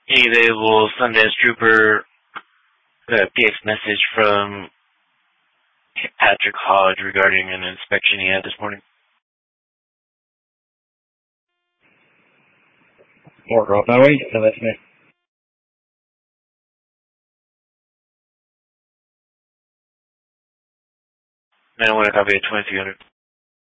Any available Sundance Trooper PX message from Patrick Hodge regarding an inspection he had this morning? Order up, Bowie, so that's me. Man, I want to copy at 2300.